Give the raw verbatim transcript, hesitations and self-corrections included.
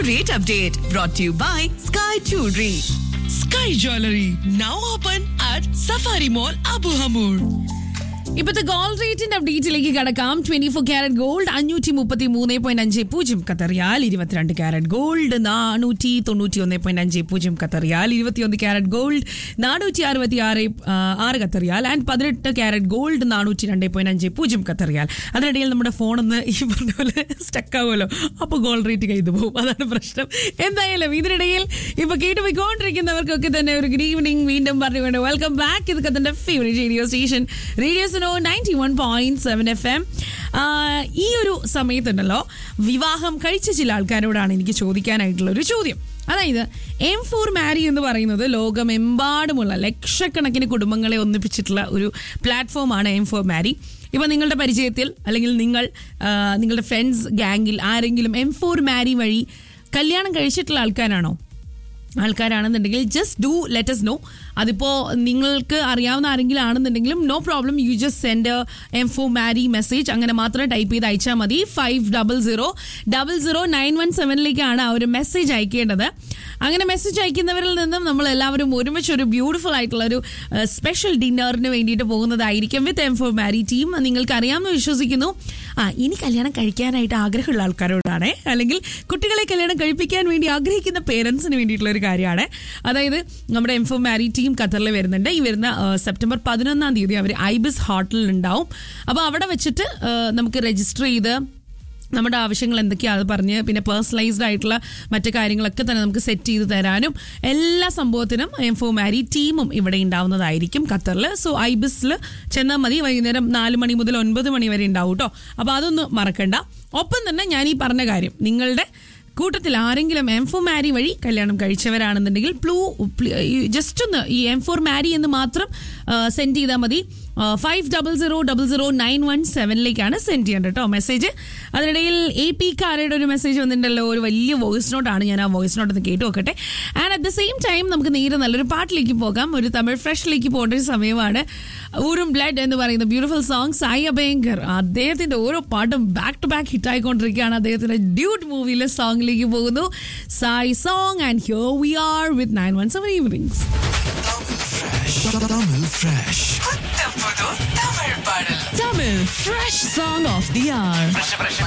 rate update brought to you by Sky Jewelry. Sky Jewelry now open at Safari Mall, Abu Hamur. ഇപ്പോഴത്തെ gold റേറ്റിന്റെ അപ്ഡേറ്റിലേക്ക് കടക്കാം. Twenty four carat gold അഞ്ഞൂറ്റി മുപ്പത്തി മൂന്ന് point അഞ്ച് പൂജ്യം ഖത്തറിയാൽ. ഇരുപത്തിരണ്ട് ക്യാരറ്റ് ഗോൾഡ് നാനൂറ്റി തൊണ്ണൂറ്റി ഒന്ന് പോയിന്റ് അഞ്ച് പൂജ്യം ഖത്തറിയാൽ. ഇരുപത്തിയൊന്ന് ക്യാരറ്റ് ഗോൾഡ് നാനൂറ്റി അറുപത്തി ആറ് ആറ് ഖത്തറിയാൽ. ആൻഡ് പതിനെട്ട് ക്യാരറ്റ് ഗോൾഡ് നാനൂറ്റി രണ്ട് പോയിന്റ് അഞ്ച് പൂജ്യം ഖത്തറിയാൽ. അതിനിടയിൽ നമ്മുടെ ഫോണൊന്ന് ഈ പറഞ്ഞ പോലെ സ്റ്റക്ക് ആവുമല്ലോ, അപ്പോൾ ഗോൾഡ് റേറ്റ് കയ്യിൽ പോകും. അതാണ് പ്രശ്നം. എന്തായാലും ഇതിനിടയിൽ ഇപ്പൊ കേട്ടുപോയിക്കൊണ്ടിരിക്കുന്നവർക്കൊക്കെ തന്നെ ഒരു ഗുഡ് ഈവനിങ് വീണ്ടും പറഞ്ഞുകൊണ്ട് വെൽക്കം ബാക്ക്. ഇത് കത്തിന്റെ favourite radio station radio ninety one point seven F M. ഈ ഒരു സമയത്തുണ്ടല്ലോ, വിവാഹം കഴിച്ച ചില ആൾക്കാരോടാണ് എനിക്ക് ചോദിക്കാനായിട്ടുള്ള ഒരു ചോദ്യം. അതായത് എം ഫോർ മാരി എന്ന് പറയുന്നത് ലോകമെമ്പാടുമുള്ള ലക്ഷക്കണക്കിന് കുടുംബങ്ങളെ ഒന്നിപ്പിച്ചിട്ടുള്ള ഒരു പ്ലാറ്റ്ഫോമാണ് എം ഫോർ മാരി. ഇപ്പം നിങ്ങളുടെ പരിചയത്തിൽ അല്ലെങ്കിൽ നിങ്ങൾ നിങ്ങളുടെ ഫ്രണ്ട്സ് ഗാങ്ങിൽ ആരെങ്കിലും എം ഫോർ മാരി വഴി കല്യാണം കഴിച്ചിട്ടുള്ള ആൾക്കാരാണോ ആൾക്കാരാണെന്നുണ്ടെങ്കിൽ just do let us know. അതിപ്പോൾ നിങ്ങൾക്ക് അറിയാവുന്ന ആരെങ്കിലും ആണെന്നുണ്ടെങ്കിലും no problem, you just send M four Mari message. അങ്ങനെ മാത്രം ടൈപ്പ് ചെയ്ത് അയച്ചാൽ മതി. Five double zero double zero nine one സെവനിലേക്കാണ് ആ ഒരു മെസ്സേജ് അയക്കേണ്ടത്. അങ്ങനെ മെസ്സേജ് അയക്കുന്നവരിൽ നിന്നും നമ്മൾ എല്ലാവരും ഒരുമിച്ച് ഒരു ബ്യൂട്ടിഫുൾ ആയിട്ടുള്ള ഒരു സ്പെഷ്യൽ ഡിന്നറിന് വേണ്ടിയിട്ട് പോകുന്നതായിരിക്കും വിത്ത് എം ഫോർ മാരി ടീം. നിങ്ങൾക്ക് അറിയാമെന്ന് വിശ്വസിക്കുന്നു. ആ ഇനി കല്യാണം കഴിക്കാനായിട്ട് ആഗ്രഹമുള്ള ആൾക്കാരോടാണ്, അല്ലെങ്കിൽ കുട്ടികളെ കല്യാണം കഴിപ്പിക്കാൻ വേണ്ടി ആഗ്രഹിക്കുന്ന പേരൻസിന് വേണ്ടിയിട്ടുള്ള ഒരു കാര്യമാണ്. അതായത് നമ്മുടെ എം ഫോർ മാരി ടീം ഖത്തറിൽ വരുന്നുണ്ട്. ഈ വരുന്ന സെപ്റ്റംബർ പതിനൊന്നാം തീയതി അവർ ഐബിസ് ഹോട്ടലിൽ ഉണ്ടാവും. അപ്പോൾ അവിടെ വെച്ചിട്ട് നമുക്ക് രജിസ്റ്റർ ചെയ്ത് നമ്മുടെ ആവശ്യങ്ങൾ എന്തൊക്കെയാണ് അത് പറഞ്ഞ്, പിന്നെ പേഴ്സണലൈസ്ഡ് ആയിട്ടുള്ള മറ്റു കാര്യങ്ങളൊക്കെ തന്നെ നമുക്ക് സെറ്റ് ചെയ്ത് തരാനും എല്ലാ സംഭവത്തിനും എം ഫോർ മാരി ടീമും ഇവിടെ ഉണ്ടാവുന്നതായിരിക്കും ഖത്തറിൽ. സോ ഐബിസിൽ ചെന്നാൽ മതി. വൈകുന്നേരം നാല് മണി മുതൽ ഒൻപത് മണി വരെ ഉണ്ടാവും കേട്ടോ. അപ്പോൾ അതൊന്നും മറക്കണ്ട. ഒപ്പം തന്നെ ഞാൻ ഈ പറഞ്ഞ കാര്യം, നിങ്ങളുടെ കൂട്ടത്തിൽ ആരെങ്കിലും എം ഫോർ മാരി വഴി കല്യാണം കഴിച്ചവരാണെന്നുണ്ടെങ്കിൽ പ്ലൂ ജസ്റ്റ് ഒന്ന് ഈ എം ഫോർ മാരി എന്ന് മാത്രം സെൻഡ് ചെയ്താൽ മതി. Five double zero double zero nine one സെവനിലേക്കാണ് send ചെയ്യേണ്ടത് കേട്ടോ മെസ്സേജ്. അതിനിടയിൽ എ പി കാരയുടെ ഒരു മെസ്സേജ് വന്നിട്ടുണ്ടല്ലോ, ഒരു വലിയ വോയിസ് നോട്ടാണ്. ഞാൻ ആ വോയിസ് നോട്ട് ഒന്ന് കേട്ട് നോക്കട്ടെ. And at the same time നമുക്ക് നേരെ നല്ലൊരു പാട്ടിലേക്ക് പോകാം. ഒരു തമിഴ് ഫ്രഷിലേക്ക് പോകേണ്ട ഒരു സമയമാണ്. ഊരും ബ്ലഡ് എന്ന് പറയുന്ന ബ്യൂട്ടിഫുൾ സോങ് സായി അഭയങ്കർ, അദ്ദേഹത്തിന്റെ ഓരോ പാട്ടും ബാക്ക് ടു ബാക്ക് ഹിറ്റ് ആയിക്കൊണ്ടിരിക്കുകയാണ്. അദ്ദേഹത്തിന്റെ ഡ്യൂട്ട് മൂവിയിലെ സോങ്ങിലേക്ക് പോകുന്നു. Sai song and here we are with nine one seven evenings. Tamil Fresh Song of the Hour.